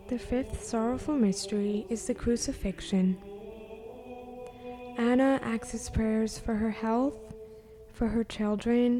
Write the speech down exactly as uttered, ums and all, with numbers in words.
The fifth sorrowful mystery is the Crucifixion. Anna asks prayers for her health, for her children,